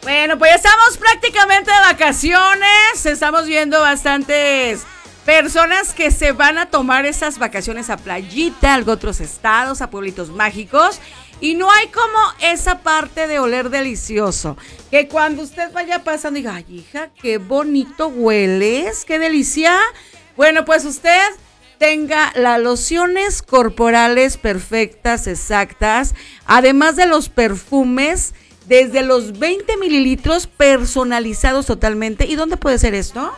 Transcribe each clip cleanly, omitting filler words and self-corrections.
Bueno, pues ya estamos prácticamente de vacaciones. Estamos viendo bastantes personas que se van a tomar esas vacaciones a playita, a otros estados, a pueblitos mágicos. Y no hay como esa parte de oler delicioso. Que cuando usted vaya pasando y diga, ay, hija, qué bonito hueles, qué delicia. Bueno, pues usted tenga las lociones corporales perfectas, exactas. Además de los perfumes, desde los 20 mililitros personalizados totalmente. ¿Y dónde puede ser esto?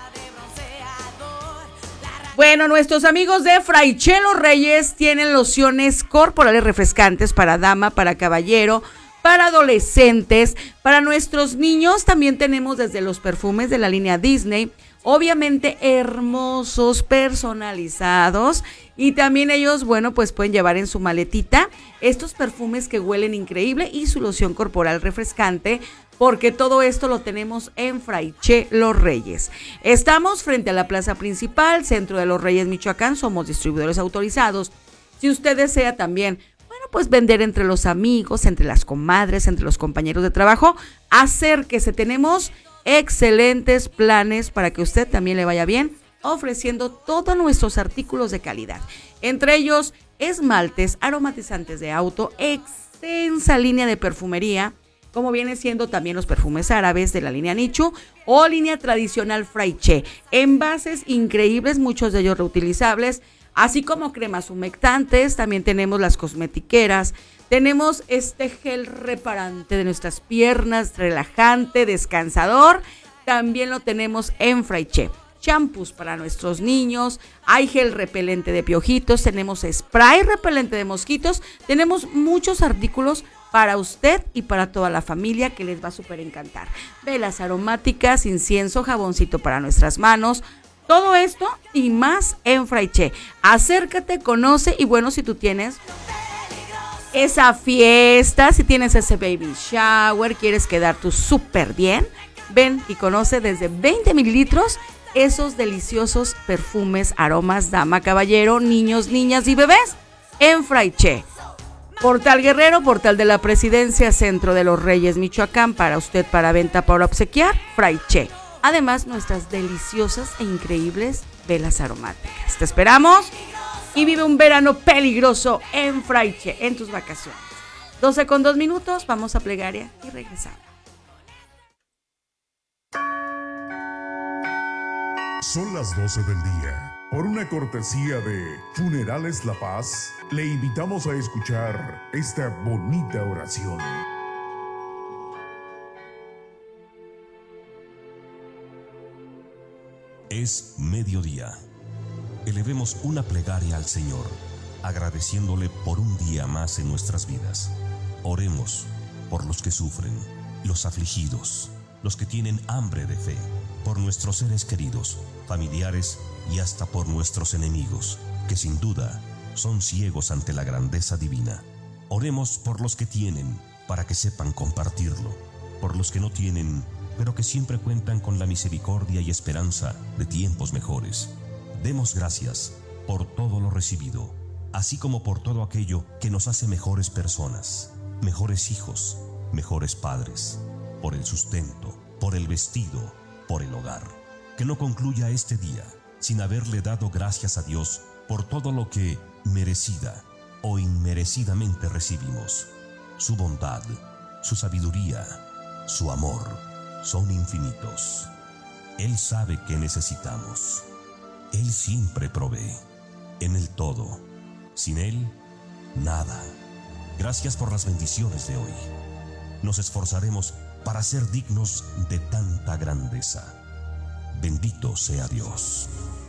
Bueno, nuestros amigos de Fraiche Los Reyes tienen lociones corporales refrescantes para dama, para caballero, para adolescentes, para nuestros niños. También tenemos desde los perfumes de la línea Disney, obviamente hermosos, personalizados. Y también ellos, bueno, pues pueden llevar en su maletita estos perfumes que huelen increíble y su loción corporal refrescante, porque todo esto lo tenemos en Fraiche Los Reyes. Estamos frente a la plaza principal, Centro de Los Reyes, Michoacán. Somos distribuidores autorizados. Si usted desea también, bueno, pues vender entre los amigos, entre las comadres, entre los compañeros de trabajo, acérquese. Tenemos excelentes planes para que usted también le vaya bien, ofreciendo todos nuestros artículos de calidad. Entre ellos, esmaltes, aromatizantes de auto, extensa línea de perfumería, como viene siendo también los perfumes árabes de la línea Nichu o línea tradicional Fraiche. Envases increíbles, muchos de ellos reutilizables, así como cremas humectantes. También tenemos las cosmetiqueras. Tenemos este gel reparante de nuestras piernas, relajante, descansador. También lo tenemos en Fraiche. Champús para nuestros niños, hay gel repelente de piojitos, tenemos spray repelente de mosquitos, tenemos muchos artículos para usted y para toda la familia que les va a súper encantar. Velas aromáticas, incienso, jaboncito para nuestras manos, todo esto y más en Fraiche. Acércate, conoce y bueno, si tú tienes esa fiesta, si tienes ese baby shower, quieres quedar tú súper bien, ven y conoce desde 20 mililitros esos deliciosos perfumes, aromas, dama, caballero, niños, niñas y bebés en Fraiche. Portal Guerrero, Portal de la Presidencia, Centro de Los Reyes, Michoacán, para usted, para venta, para obsequiar, Fraiche. Además, nuestras deliciosas e increíbles velas aromáticas. Te esperamos y vive un verano peligroso en Fraiche, en tus vacaciones. 12:02, vamos a plegaria y regresamos. Son las 12 del día. Por una cortesía de Funerales La Paz, le invitamos a escuchar esta bonita oración. Es mediodía. Elevemos una plegaria al Señor, agradeciéndole por un día más en nuestras vidas. Oremos por los que sufren, los afligidos, los que tienen hambre de fe, por nuestros seres queridos, familiares y hasta por nuestros enemigos, que sin duda son ciegos ante la grandeza divina. Oremos por los que tienen, para que sepan compartirlo, por los que no tienen, pero que siempre cuentan con la misericordia y esperanza de tiempos mejores. Demos gracias por todo lo recibido, así como por todo aquello que nos hace mejores personas, mejores hijos, mejores padres, por el sustento, por el vestido, por el hogar. Que no concluya este día sin haberle dado gracias a Dios por todo lo que merecida o inmerecidamente recibimos. Su bondad, su sabiduría, su amor son infinitos. Él sabe que necesitamos. Él siempre provee. En el todo. Sin Él, nada. Gracias por las bendiciones de hoy. Nos esforzaremos para ser dignos de tanta grandeza. Bendito sea Dios.